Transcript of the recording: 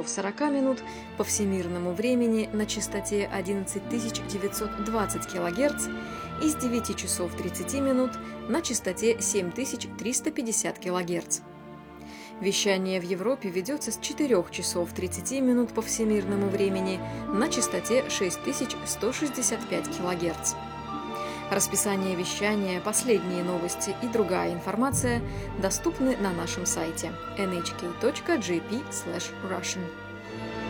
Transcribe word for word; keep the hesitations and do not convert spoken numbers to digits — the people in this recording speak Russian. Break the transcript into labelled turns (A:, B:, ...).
A: часов сорока минут по всемирному времени на частоте одиннадцать тысяч девятьсот двадцать килогерц и с девяти часов тридцати минут на частоте семь тысяч триста пятьдесят килогерц. Вещание в Европе ведется с четырёх часов тридцати минут по всемирному времени на частоте шесть тысяч сто шестьдесят пять килогерц. Расписание вещания, последние новости и другая информация доступны на нашем сайте эн эйч кей точка джей пи слэш Russian.